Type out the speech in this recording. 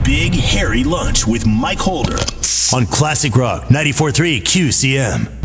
Big Hairy Lunch with Mike Holder on Classic Rock 94.3 QCM.